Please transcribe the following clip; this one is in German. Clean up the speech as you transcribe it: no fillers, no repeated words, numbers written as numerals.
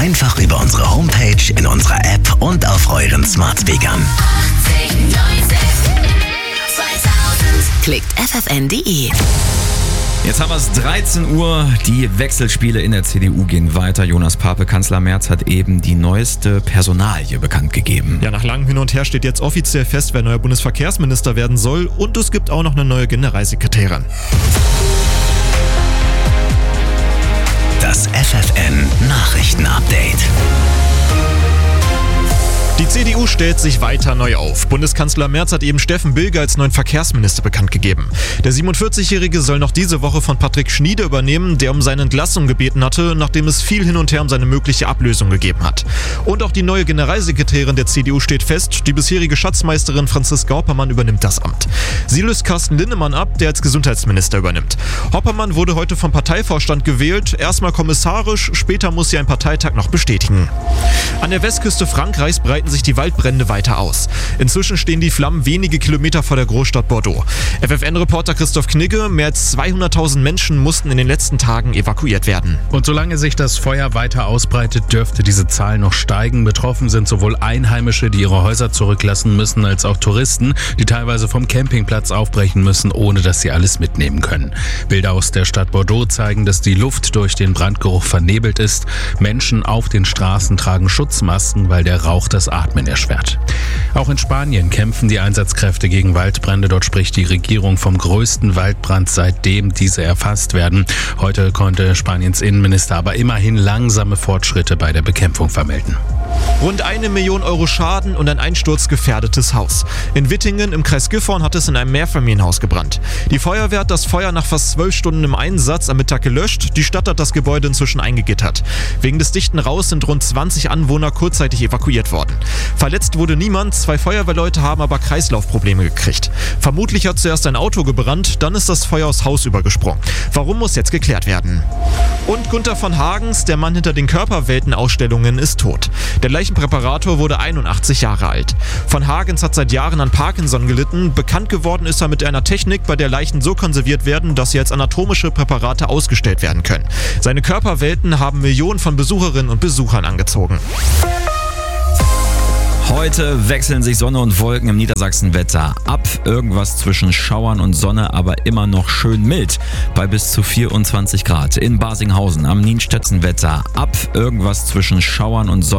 einfach über unsere Homepage, in unserer App und auf euren Smart Speakern. Klickt ffn.de. Jetzt haben wir es 13 Uhr, die Wechselspiele in der CDU gehen weiter. Jonas Pape, Kanzler Merz hat eben die neueste Personalie bekannt gegeben. Ja, nach langem Hin und Her steht jetzt offiziell fest, wer neuer Bundesverkehrsminister werden soll, und es gibt auch noch eine neue Generalsekretärin. Das FFN-Nachrichten-Update. Die CDU stellt sich weiter neu auf. Bundeskanzler Merz hat eben Steffen Bilger als neuen Verkehrsminister bekannt gegeben. Der 47-Jährige soll noch diese Woche von Patrick Schniede übernehmen, der um seine Entlassung gebeten hatte, nachdem es viel hin und her um seine mögliche Ablösung gegeben hat. Und auch die neue Generalsekretärin der CDU steht fest. Die bisherige Schatzmeisterin Franziska Hoppermann übernimmt das Amt. Sie löst Carsten Linnemann ab, der als Gesundheitsminister übernimmt. Hoppermann wurde heute vom Parteivorstand gewählt. Erstmal kommissarisch, später muss sie einen Parteitag noch bestätigen. An der Westküste Frankreichs breiten sich die Waldbrände weiter aus. Inzwischen stehen die Flammen wenige Kilometer vor der Großstadt Bordeaux. FFN-Reporter Christoph Knigge, mehr als 200.000 Menschen mussten in den letzten Tagen evakuiert werden. Und solange sich das Feuer weiter ausbreitet, dürfte diese Zahl noch steigen. Betroffen sind sowohl Einheimische, die ihre Häuser zurücklassen müssen, als auch Touristen, die teilweise vom Campingplatz aufbrechen müssen, ohne dass sie alles mitnehmen können. Bilder aus der Stadt Bordeaux zeigen, dass die Luft durch den Brandgeruch vernebelt ist. Menschen auf den Straßen tragen Schutzmasken, weil der Rauch das Atmen erschwert. Auch in Spanien kämpfen die Einsatzkräfte gegen Waldbrände. Dort spricht die Regierung vom größten Waldbrand, seitdem diese erfasst werden. Heute konnte Spaniens Innenminister aber immerhin langsame Fortschritte bei der Bekämpfung vermelden. Rund 1 Million Euro Schaden und ein einsturzgefährdetes Haus. In Wittingen im Kreis Gifhorn hat es in einem Mehrfamilienhaus gebrannt. Die Feuerwehr hat das Feuer nach fast 12 Stunden im Einsatz am Mittag gelöscht. Die Stadt hat das Gebäude inzwischen eingegittert. Wegen des dichten Rauchs sind rund 20 Anwohner kurzzeitig evakuiert worden. Verletzt wurde niemand, 2 Feuerwehrleute haben aber Kreislaufprobleme gekriegt. Vermutlich hat zuerst ein Auto gebrannt, dann ist das Feuer aufs Haus übergesprungen. Warum, muss jetzt geklärt werden. Und Gunther von Hagens, der Mann hinter den Körperwelten-Ausstellungen, ist tot. Der Leichenpräparator wurde 81 Jahre alt. Von Hagens hat seit Jahren an Parkinson gelitten. Bekannt geworden ist er mit einer Technik, bei der Leichen so konserviert werden, dass sie als anatomische Präparate ausgestellt werden können. Seine Körperwelten haben Millionen von Besucherinnen und Besuchern angezogen. Heute wechseln sich Sonne und Wolken im Niedersachsenwetter ab. Irgendwas zwischen Schauern und Sonne, aber immer noch schön mild. Bei bis zu 24 Grad. In Barsinghausen am Nienstedtsenwetter ab. Irgendwas zwischen Schauern und Sonne.